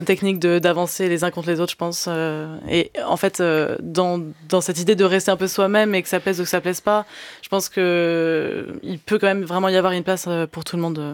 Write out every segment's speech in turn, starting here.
technique d'avancer les uns contre les autres, je pense. Et en fait, dans cette idée de rester un peu soi-même et que ça plaise ou que ça plaise pas, je pense qu'il peut quand même vraiment y avoir une place pour tout le monde.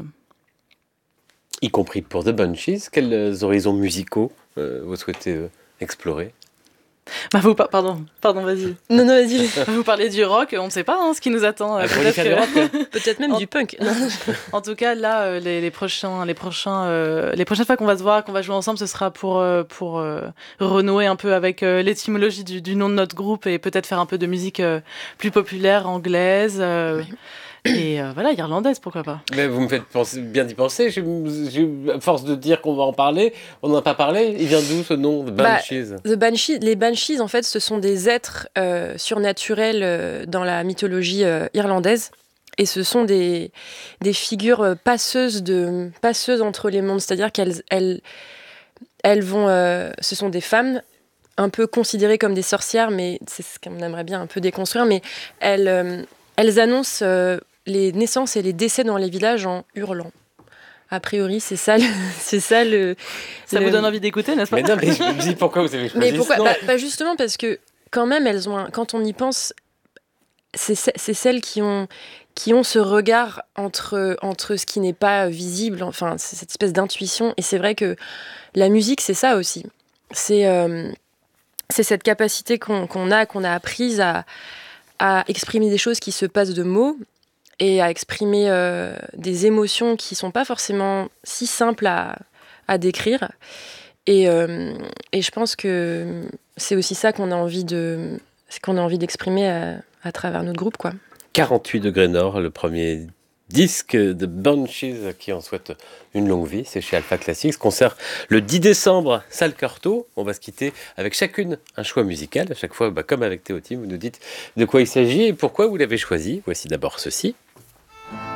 Y compris pour The Bunchies. Quels horizons musicaux vous souhaitez explorer? Pardon, vas-y. Non, vas-y. Vous parlez du rock, on ne sait pas ce qui nous attend. Peut-être même du punk. En tout cas, là, les prochaines fois qu'on va se voir, qu'on va jouer ensemble, ce sera pour renouer un peu avec l'étymologie du nom de notre groupe et peut-être faire un peu de musique plus populaire, anglaise. Oui. Et voilà, irlandaise, pourquoi pas. Mais vous me faites bien d'y penser. À force de dire qu'on va en parler, on n'en a pas parlé. Il vient d'où ce nom, The Banshees? Les Banshees, en fait, ce sont des êtres surnaturels dans la mythologie irlandaise. Et ce sont des figures passeuses entre les mondes. C'est-à-dire qu'elles vont... ce sont des femmes un peu considérées comme des sorcières, mais c'est ce qu'on aimerait bien un peu déconstruire. Mais elles annoncent... les naissances et les décès dans les villages en hurlant. A priori, c'est ça. Ça vous donne envie d'écouter, n'est-ce pas? Mais non, mais je me dis pourquoi vous avez choisi. Mais pourquoi justement parce que quand même, quand on y pense, c'est celles qui ont ce regard entre ce qui n'est pas visible. Enfin, c'est cette espèce d'intuition. Et c'est vrai que la musique, c'est ça aussi. C'est cette capacité qu'on a apprise à exprimer des choses qui se passent de mots et à exprimer des émotions qui ne sont pas forcément si simples à décrire. Et je pense que c'est aussi ça qu'on a envie d'exprimer à travers notre groupe, quoi. 48 degrés nord, le premier disque de Banshees qui en souhaite une longue vie, c'est chez Alpha Classics, concert le 10 décembre, salle Curto. On va se quitter avec chacune un choix musical, à chaque fois comme avec Théotime, vous nous dites de quoi il s'agit et pourquoi vous l'avez choisi. Voici d'abord ceci.